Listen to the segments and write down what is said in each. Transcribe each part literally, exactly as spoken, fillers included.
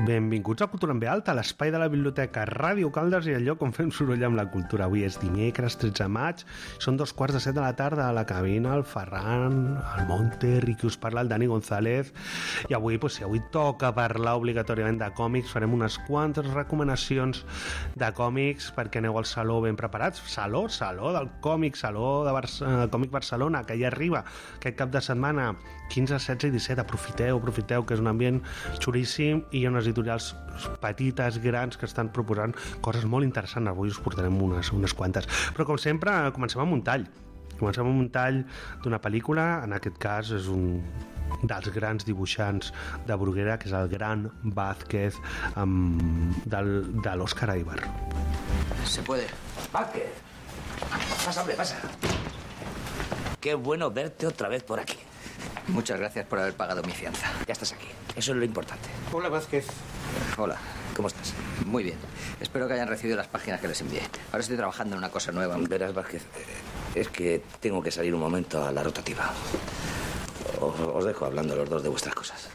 Benvinguts a Cultura en Ve Alta, l'espai de la Biblioteca Ràdio Caldes i el lloc on fem soroll amb la cultura. Avui és dimecres, tretze de maig, són dos quarts de set de la tarda a la cabina, el Ferran, el Monter, i qui us parla, el Dani González. I avui, pues, si avui toca parlar obligatòriament de còmics, farem unes quantes recomanacions de còmics perquè aneu al Saló ben preparats. Saló, Saló del còmic, Saló de Bar eh, Còmic Barcelona, que ja arriba aquest cap de setmana, quinze, setze i disset. Aprofiteu, aprofiteu, que és un ambient xuríssim i hi ha unes editorials petites, grans, que estan proposant coses molt interessants. Avui us portarem unes, unes quantes. Però, com sempre, comencem amb un tall. Comencem amb un tall d'una pel·lícula. En aquest cas és un dels grans dibuixants de Bruguera, que és el gran Vázquez, amb, del, de l'Òscar Aibar. Se puede. Vázquez. Pasa, hombre, pasa. Qué bueno verte otra vez por aquí. Muchas gracias por haber pagado mi fianza. Ya estás aquí. Eso es lo importante. Hola, Vázquez. Hola, ¿cómo estás? Muy bien. Espero que hayan recibido las páginas que les envié. Ahora estoy trabajando en una cosa nueva. Verás, Vázquez, es que tengo que salir un momento a la rotativa. Os, os dejo hablando los dos de vuestras cosas.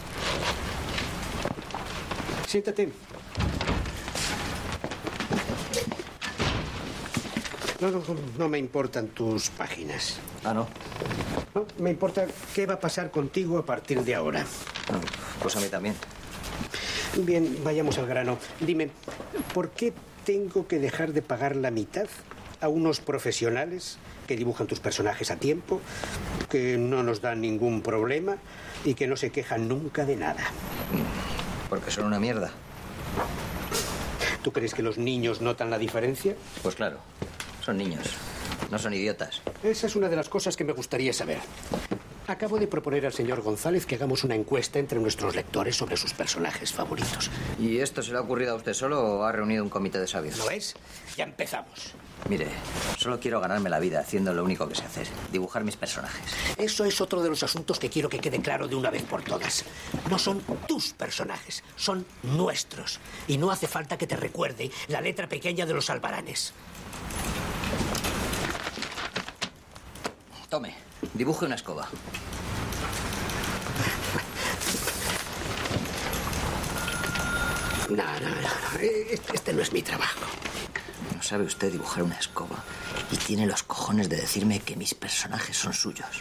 Siéntate. No, no, no me importan tus páginas. Ah, ¿no? No, me importa qué va a pasar contigo a partir de ahora. No, pues a mí también. Bien, vayamos al grano. Dime, ¿por qué tengo que dejar de pagar la mitad a unos profesionales que dibujan tus personajes a tiempo, que no nos dan ningún problema y que no se quejan nunca de nada? Porque son una mierda. ¿Tú crees que los niños notan la diferencia? Pues claro, son niños, no son idiotas. Esa es una de las cosas que me gustaría saber. Acabo de proponer al señor González que hagamos una encuesta entre nuestros lectores sobre sus personajes favoritos. ¿Y esto se le ha ocurrido a usted solo o ha reunido un comité de sabios? ¿Lo ves? Ya empezamos. Mire, solo quiero ganarme la vida haciendo lo único que sé hacer, dibujar mis personajes. Eso es otro de los asuntos que quiero que quede claro de una vez por todas. No son tus personajes, son nuestros. Y no hace falta que te recuerde la letra pequeña de los albaranes. Tome, dibuje una escoba. No, no, no, este, este no es mi trabajo. ¿No sabe usted dibujar una escoba? Y tiene los cojones de decirme que mis personajes son suyos.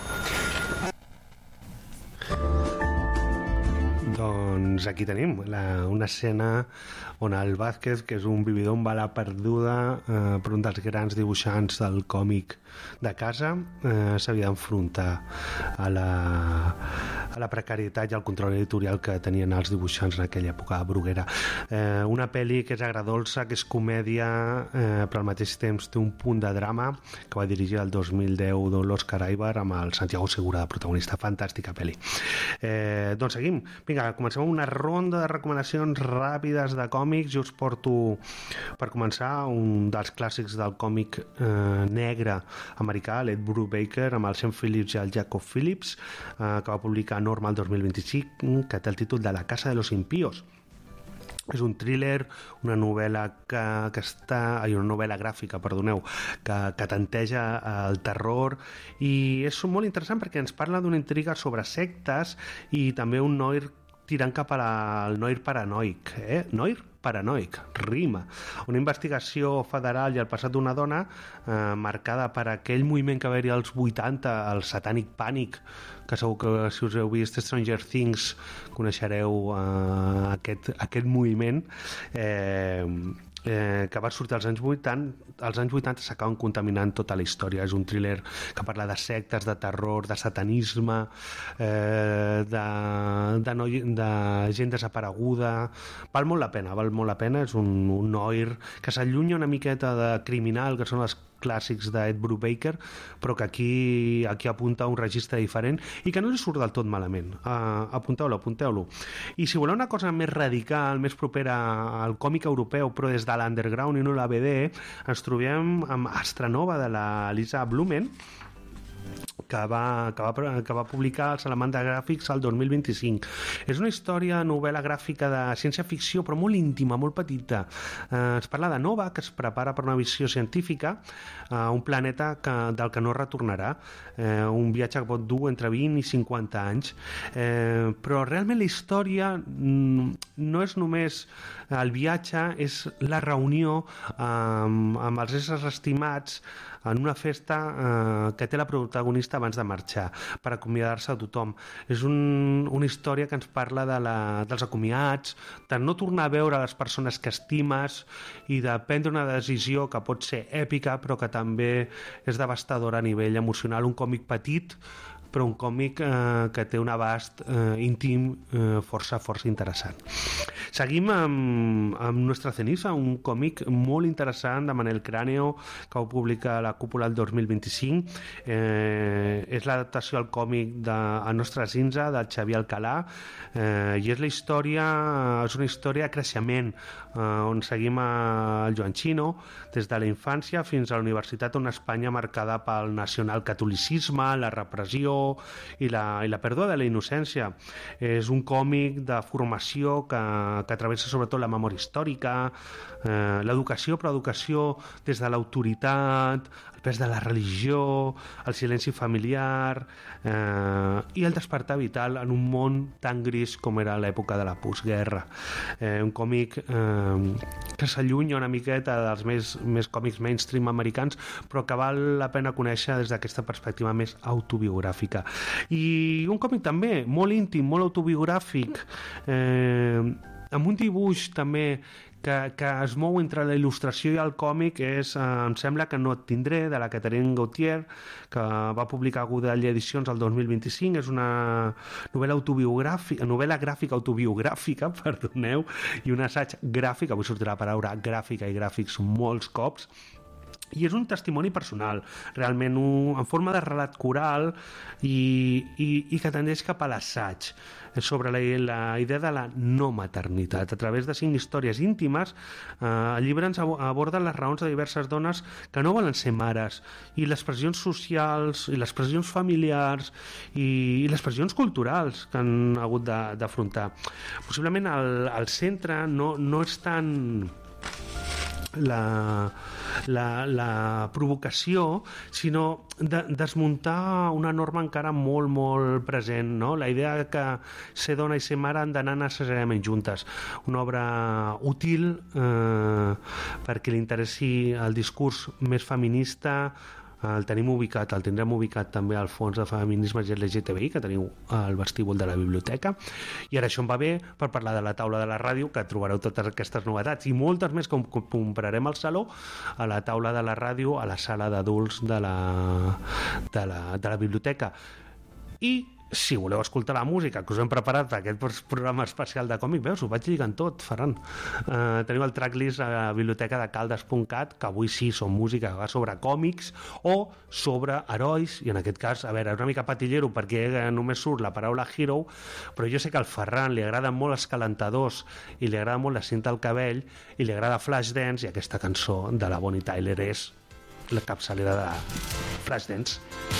Doncs aquí tenim la, una escena on el Vázquez, que és un vividor en bala perduda eh, per un dels grans dibuixants del còmic de casa, eh, s'havia d'enfrontar a la, a la precarietat i al control editorial que tenien els dibuixants en aquella època a Bruguera. Eh, una pel·li que és agradolça, que és comèdia, eh, però al mateix temps té un punt de drama, que va dirigir el dos mil deu de l'Òscar Aibar amb el Santiago Segura de protagonista. Fantàstica pel·li. Eh, doncs seguim. Vinga, comencem amb una ronda de recomanacions ràpides de còmics. Jo us porto, per començar, un dels clàssics del còmic eh, negre americà, l'Ed Brubaker, amb el Sean Phillips i el Jacob Phillips, eh, que va publicar Norma el dos mil vint-i-cinc, que té el títol de La casa de los impíos. És un thriller, una novel·la que, que està... Ai, una novel·la gràfica, perdoneu, que, que tanteja el terror, i és molt interessant perquè ens parla d'una intriga sobre sectes i també un noir tirant cap al noir paranoic. Eh? Noir paranoic, rima. Una investigació federal i el passat d'una dona eh, marcada per aquell moviment que va haver-hi als vuitanta, el Satanic Panic, que segur que si us heu vist Stranger Things coneixereu eh, aquest, aquest moviment eh, eh, que va sortir als anys vuitanta. Als anys vuitanta s'acaben contaminant tota la història. És un thriller que parla de sectes, de terror, de satanisme, eh, de, de, noi, de gent desapareguda. Val molt la pena, val molt la pena. És un, un noir que s'allunya una miqueta de criminal, que són els clàssics d'Ed Brubaker, però que aquí, aquí apunta un registre diferent i que no li surt del tot malament. Uh, apunteu-lo, apunteu-lo. I si voleu una cosa més radical, més propera al còmic europeu, però des de l'underground i no la B D, ens trobem amb Astranova de la Lisa Blumen, que va, que, va, que va publicar el Salamandra Gràfics el dos mil vint-i-cinc. És una història, novel·la gràfica de ciència-ficció, però molt íntima, molt petita. Eh, es parla de Nova, que es prepara per una missió científica a un planeta que, del que no retornarà. Eh, un viatge que pot dur entre vint i cinquanta anys. Eh, però realment la història no és només el viatge, és la reunió amb, amb els éssers estimats en una festa eh, que té la protagonista abans de marxar, per acomiadar-se a tothom. És un, una història que ens parla de la, dels acomiats, de no tornar a veure les persones que estimes i de prendre una decisió que pot ser èpica, però que també és devastadora a nivell emocional. Un còmic petit, però un còmic eh, que té un abast eh, íntim eh, força, força interessant. Seguim amb, amb Nuestra Ceniza, un còmic molt interessant de Manel Cráneo, que ho publica la Cúpula el dos mil vint-i-cinc. Eh, és l'adaptació al còmic de A Nostra Cinza, de Xavier Alcalà, eh, i és la història, és una història de creixement, eh, on seguim el Joan Chino des de la infància fins a la universitat, on Espanya marcada pel nacionalcatolicisme, la repressió i la, i la pèrdua de la innocència. És un còmic de formació que, que travessa sobretot la memòria històrica, eh, l'educació, però educació des de l'autoritat, el pes de la religió, el silenci familiar eh, i el despertar vital en un món tan gris com era l'època de la postguerra. Eh, un còmic eh, que s'allunya una miqueta dels més, més còmics mainstream americans, però que val la pena conèixer des d'aquesta perspectiva més autobiogràfica. I un còmic també molt íntim, molt autobiogràfic, eh, amb un dibuix també que, que es mou entre la il·lustració i el còmic. És, eh, em sembla que no et tindré, de la Catherine Gautier, que va publicar Godall Edicions el dos mil vint-i-cinc. És una novel·la autobiogràfica, novel·la gràfica autobiogràfica, perdoneu, i un assaig gràfic, avui sortirà la paraula gràfica i gràfics molts cops, i és un testimoni personal, realment un, en forma de relat coral i, i, i que tendeix cap a l'assaig sobre la, la idea de la no maternitat. A través de cinc històries íntimes, eh, el llibre ens aborda les raons de diverses dones que no volen ser mares, i les pressions socials i les pressions familiars i, i les pressions culturals que han hagut d'afrontar. Possiblement el, el centre no, no és tant La, la, la provocació, sinó de, desmuntar una norma encara molt, molt present, no? La idea que ser dona i ser mare han d'anar necessàriament juntes. Una obra útil eh, perquè li interessi el discurs més feminista. El tenim ubicat, el tindrem ubicat també al fons de feminisme L G T B I, que teniu al vestíbul de la biblioteca. I ara això em va bé per parlar de la taula de la ràdio, que trobareu totes aquestes novetats i moltes més que comprarem al saló, a la taula de la ràdio, a la sala d'adults de la, de la, de la biblioteca. I si voleu escoltar la música que us hem preparat per aquest programa especial de còmic, veus, ho vaig lligant tot, Ferran. Uh, teniu el tracklist a la biblioteca de caldes punt cat, que avui sí són música que va sobre còmics o sobre herois, i en aquest cas, a veure, és una mica patillero perquè només surt la paraula hero, però jo sé que al Ferran li agrada molt els calentadors i li agrada molt la cinta al cabell i li agrada Flashdance, i aquesta cançó de la Bonnie Tyler és la capçalera de Flashdance.